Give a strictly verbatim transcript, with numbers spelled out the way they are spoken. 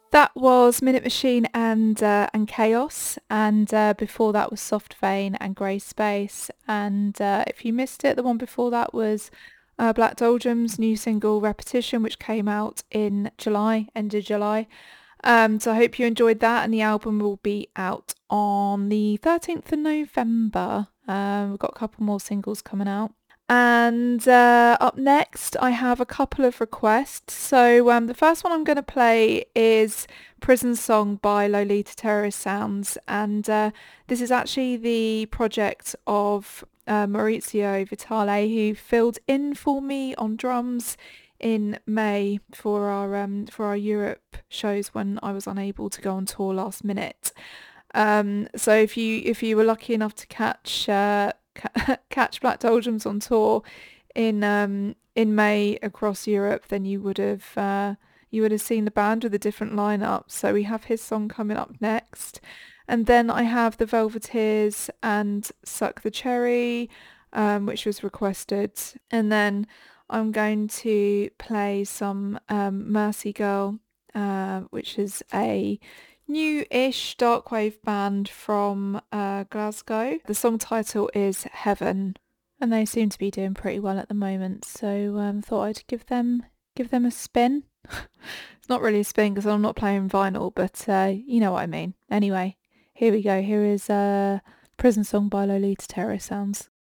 That was Minute Machine and uh, and Chaos, and uh, before that was Soft Vein and Grey Space. And uh, if you missed it, the one before that was uh, Black Doldrum's new single Repetition, which came out in July, end of July. Um, so I hope you enjoyed that, and the album will be out on the thirteenth of November. Um, we've got a couple more singles coming out. And uh, up next, I have a couple of requests. So um, the first one I'm going to play is Prison Song by Lolita Terrorist Sounds. And uh, this is actually the project of uh, Maurizio Vitale, who filled in for me on drums in May for our um, for our Europe shows when I was unable to go on tour last minute. Um, so if you if you were lucky enough to catch uh, ca- catch Black Doldrums on tour in um, in May across Europe, then you would have uh, you would have seen the band with a different lineup. So we have his song coming up next, and then I have the Velveteers and Suck the Cherry, um, which was requested, and then I'm going to play some um, Mercy Girl, uh, which is a new-ish darkwave band from uh, Glasgow. The song title is Heaven, and they seem to be doing pretty well at the moment. So um, thought I'd give them give them a spin. It's not really a spin because I'm not playing vinyl, but uh, you know what I mean. Anyway, here we go. Here is uh, Prison Song by Lolita Terror Sounds.